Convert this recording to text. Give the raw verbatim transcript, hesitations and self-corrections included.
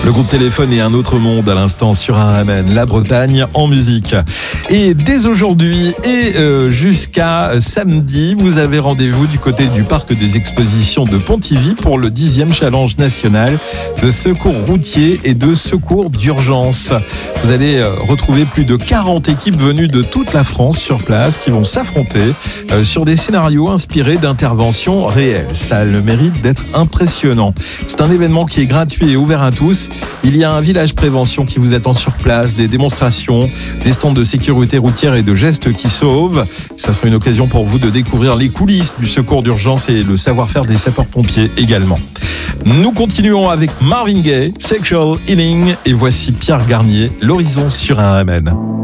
Le groupe Téléphone et un autre monde à l'instant sur R M N, la Bretagne en musique. Et dès aujourd'hui et euh, jusqu'à samedi, vous avez rendez-vous du côté du parc des expositions de Pontivy pour le dixième challenge national de secours routier et de secours d'urgence. Vous allez euh, retrouver plus de quarante équipes venues de toute la France sur place qui vont s'affronter euh, sur des scénarios inspirés d'interventions réelles. Ça a le mérite d'être impressionnant. C'est un événement qui est gratuit et ouvert à tous. Il y a un village prévention qui vous attend sur place, des démonstrations, des stands de sécurité routière et de gestes qui sauvent. Ça sera une occasion pour vous de découvrir les coulisses du secours d'urgence et le savoir-faire des sapeurs-pompiers également. Nous continuons avec Marvin Gaye, Sexual Healing, et voici Pierre Garnier, l'horizon sur R M N.